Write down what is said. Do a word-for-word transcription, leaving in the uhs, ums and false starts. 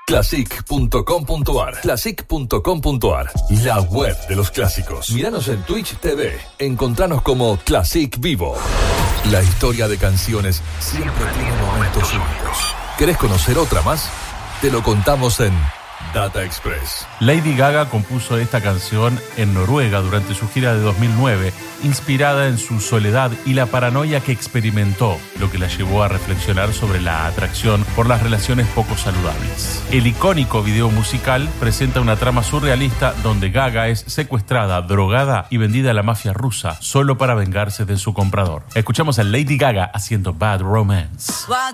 classic punto com punto ar. classic punto com punto ar, la web de los clásicos. Míranos en Twitch T V. Encontranos como Classic Vivo. La historia de canciones siempre tiene momentos únicos. ¿Querés conocer otra más? Te lo contamos en Data Express. Lady Gaga compuso esta canción en Noruega durante su gira de dos mil nueve, inspirada en su soledad y la paranoia que experimentó, lo que la llevó a reflexionar sobre la atracción por las relaciones poco saludables. El icónico video musical presenta una trama surrealista donde Gaga es secuestrada, drogada y vendida a la mafia rusa solo para vengarse de su comprador. Escuchamos a Lady Gaga haciendo Bad Romance. Why